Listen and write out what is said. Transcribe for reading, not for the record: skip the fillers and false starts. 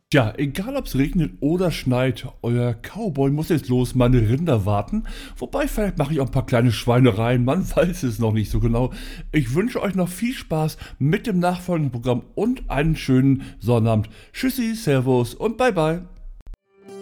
Tja, egal ob es regnet oder schneit, euer Cowboy muss jetzt los meine Rinder warten. Wobei, vielleicht mache ich auch ein paar kleine Schweinereien, man weiß es noch nicht so genau. Ich wünsche euch noch viel Spaß mit dem nachfolgenden Programm und einen schönen Sonnabend. Tschüssi, Servus und bye bye.